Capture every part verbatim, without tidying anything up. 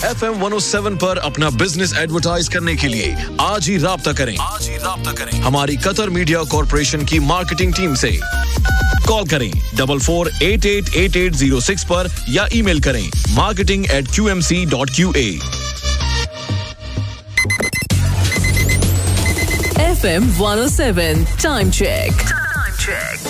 F M one O seven पर अपना business advertise करने के लिए आज ही राब्ता करें आज ही राब्ता करें हमारी कतर मीडिया कॉर्पोरेशन की मार्केटिंग टीम से। कॉल करें double four eight eight eight eight zero six पर या ईमेल करें marketing eight Q M C dot Q A. F M one O seven time check. Time check.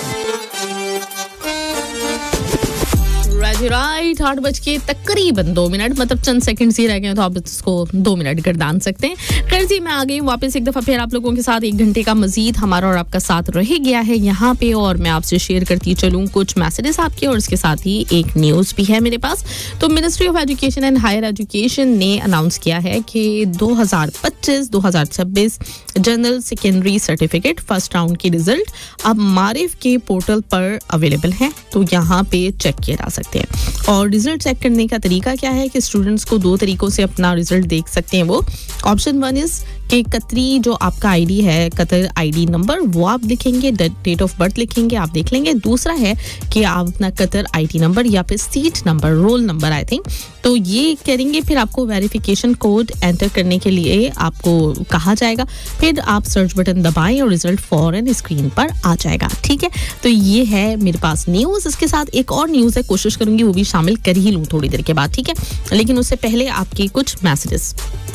Right आठ बज के तकरीबन दो मिनट मतलब चंद सेकंड्स ही रह गए तो आप इसको दो मिनट गर्दान सकते हैं। खैर जी मैं आ गई वापस एक दफ़ा फिर आप लोगों के साथ एक घंटे का मजीद हमारा और आपका साथ रह गया है यहाँ पे और मैं आपसे शेयर करती चलूँ कुछ मैसेजेस आपके और इसके साथ ही एक न्यूज़ भी है मेरे पास। तो ministry of education and higher education ने अनाउंस किया है कि दो हज़ार पच्चीस दो हज़ार छब्बीस general secondary certificate first round की रिजल्ट अब मारिफ के पोर्टल पर अवेलेबल हैं तो यहाँ पे चेक किए जा सकते हैं। और रिजल्ट चेक करने का तरीका क्या है कि स्टूडेंट्स को दो तरीकों से अपना रिजल्ट देख सकते हैं। वो ऑप्शन वन इज कि कतरी जो आपका आईडी है कतर आईडी नंबर वो आप लिखेंगे, डेट ऑफ बर्थ लिखेंगे, आप देख लेंगे। दूसरा है कि आप अपना कतर आईडी नंबर या फिर seat number roll number I think तो ये करेंगे। फिर आपको वेरिफिकेशन कोड एंटर करने के लिए आपको कहा जाएगा, फिर आप सर्च बटन दबाएं और रिजल्ट फौरन स्क्रीन पर आ जाएगा। ठीक है तो ये है मेरे पास न्यूज़। इसके साथ एक और न्यूज़ है, कोशिश करूंगी वो भी शामिल कर ही लूँ थोड़ी देर के बाद। ठीक है लेकिन उससे पहले आपके कुछ मैसेजेस।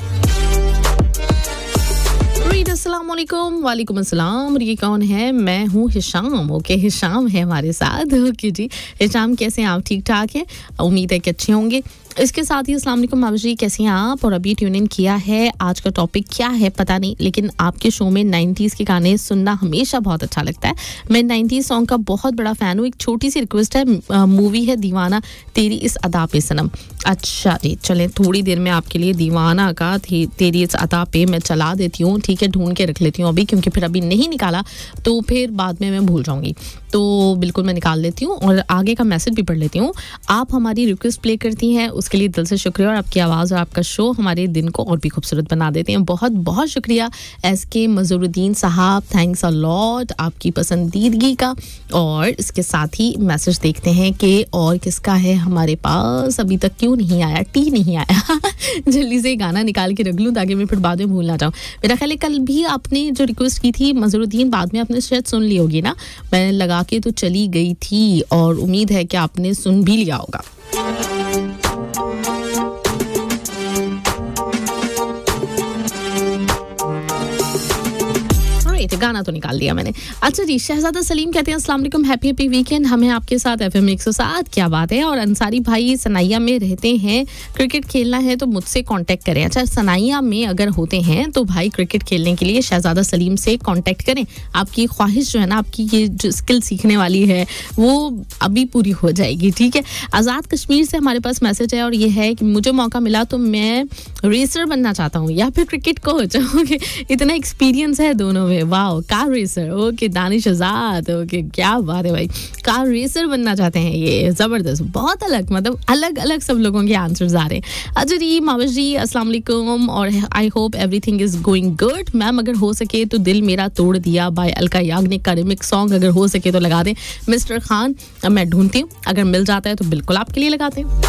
अस्सलाम वालेकुम। वालेकुम अस्सलाम। ये कौन है? मैं हूँ हिशाम। ओके हिशाम है हमारे साथ। ओके जी हिशाम कैसे हैं आप? ठीक ठाक हैं? उम्मीद है कि अच्छे होंगे। इसके साथ ही अस्सलाम वालेकुम मामा जी कैसे हैं आप? और अभी ट्यून इन किया है। आज का टॉपिक क्या है पता नहीं लेकिन आपके शो में नाइंटीज़ के गाने सुनना हमेशा बहुत अच्छा लगता है। मैं नाइंटीज़ सॉन्ग का बहुत बड़ा फ़ैन हूँ। एक छोटी सी रिक्वेस्ट है, मूवी है दीवाना तेरी इस अदा पे सनम। अच्छा जी चलें थोड़ी देर में आपके लिए दीवाना का तेरी इस अदा पे मैं चला देती हूँ। ठीक है ढूंढ के रख लेती हूँ अभी क्योंकि फिर अभी नहीं निकाला तो फिर बाद में मैं भूल जाऊँगी। तो बिल्कुल मैं निकाल लेती हूँ और आगे का मैसेज भी पढ़ लेती हूँ। आप हमारी रिक्वेस्ट प्ले करती हैं उसके लिए दिल से शुक्रिया और आपकी आवाज़ और आपका शो हमारे दिन को और भी खूबसूरत बना देते हैं। बहुत बहुत शुक्रिया एस के मजरुद्दीन साहब, थैंक्स अ लॉट आपकी पसंदीदगी का। और इसके साथ ही मैसेज देखते हैं कि और किसका है हमारे पास। अभी तक क्यों नहीं आया? टी नहीं आया। जल्दी से गाना निकाल के रख लूँ ताकि मैं फिर बाद में भूल ना जाऊँ। मेरा ख्याल है कल भी आपने जो रिक्वेस्ट की थी मजरुद्दीन बाद में आपने शायद सुन ली होगी ना, मैं लगा के तो चली गई थी और उम्मीद है कि आपने सुन भी लिया होगा। गाना तो निकाल दिया मैंने। अच्छा जी शहजादा सलीम कहते हैं अस्सलाम वालेकुम, हैप्पी हैप्पी वीकेंड। हमें आपके साथ एफएम एक सौ सात क्या बात है। और अंसारी भाई सनाइया में रहते हैं, क्रिकेट खेलना है तो मुझसे कांटेक्ट करें। अच्छा सनाइया में अगर होते हैं तो भाई क्रिकेट खेलने के लिए शहजादा सलीम से कांटेक्ट करें। आपकी ख्वाहिश जो है ना, आपकी ये जो स्किल सीखने वाली है वो अभी पूरी हो जाएगी। ठीक है आज़ाद कश्मीर से हमारे पास मैसेज है और ये है कि मुझे मौका मिला तो मैं रेसर बनना चाहता हूँ या फिर क्रिकेट कोच। ओके इतना एक्सपीरियंस है दोनों में। वाह कार रेसर। ओके दानिश आजाद। ओके क्या बात है भाई, कार रेसर बनना चाहते हैं, ये जबरदस्त। बहुत अलग मतलब अलग अलग सब लोगों के आंसर्स आ रहे हैं। अच्छा जी मावश जी अस्सलाम वालेकुम और I hope everything is going good. Ma'am अगर हो सके तो दिल मेरा तोड़ दिया बाय अलका याग्निक का रिमिक्स सॉन्ग अगर हो सके तो लगा दें। मिस्टर खान मैं ढूंढती हूँ, अगर मिल जाता है तो बिल्कुल आपके लिए लगाते हैं।